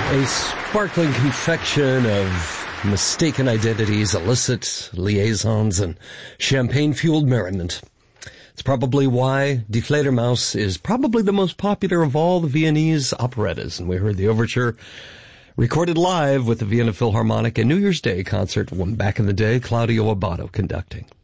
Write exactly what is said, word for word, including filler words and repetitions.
A sparkling confection of mistaken identities, illicit liaisons, and champagne-fueled merriment. It's probably why Die Fledermaus is probably the most popular of all the Viennese operettas, and we heard the overture recorded live with the Vienna Philharmonic and New Year's Day concert one back in the day, Claudio Abbado conducting.